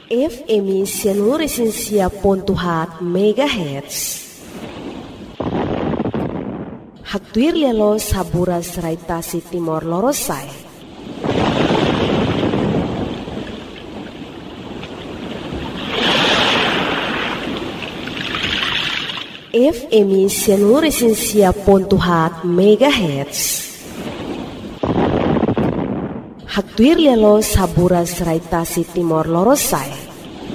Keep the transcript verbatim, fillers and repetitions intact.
F M Sianuresinsia Pontuhat Megahertz. Hatuir lelo saburas raitasi Timor Lorosai. F M Sianuresinsia Pontuhat Megahertz. Hatuir lelo saburas raitasi Timor Lorosai.